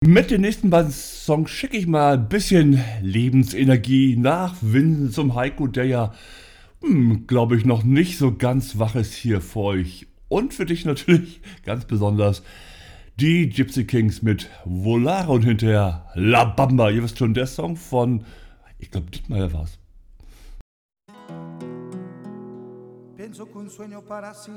Mit den nächsten beiden Songs schicke ich mal ein bisschen Lebensenergie nach Winden zum Heiko, der ja, glaube ich, noch nicht so ganz wach ist hier für euch. Und für dich natürlich ganz besonders die Gypsy Kings mit Volare und hinterher La Bamba. Ihr wisst schon, der Song von, ich glaube, Dietmar war's.